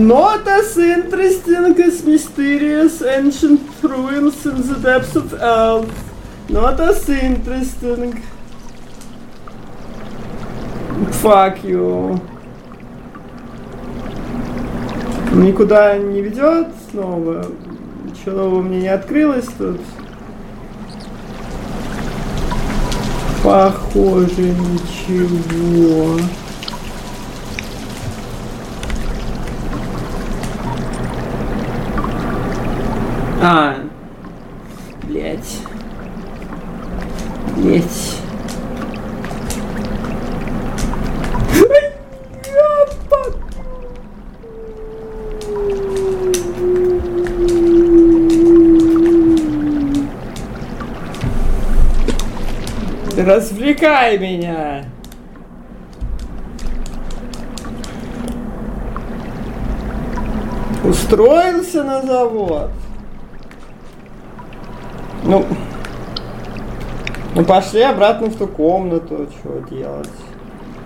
Not as interesting as mysterious ancient ruins in the depths of Earth. Not as interesting. Fuck you. Никуда не ведет снова. Ничего нового мне не открылось тут. Похоже, ничего. Блять. Блять. Развлекай меня! Устроился на завод? Ну пошли обратно в ту комнату, что делать?